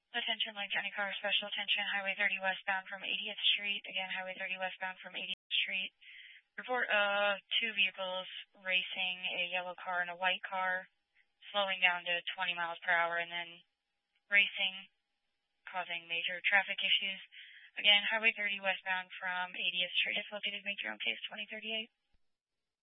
Attention Lake County Car, special attention, Highway 30 westbound from 80th Street. Again, Highway 30 westbound from 80th Street. Report of two vehicles racing, a yellow car and a white car, slowing down to 20 miles per hour and then racing, causing major traffic issues. Again, Highway 30 westbound from 80th Street is located. Make your own case, 2038.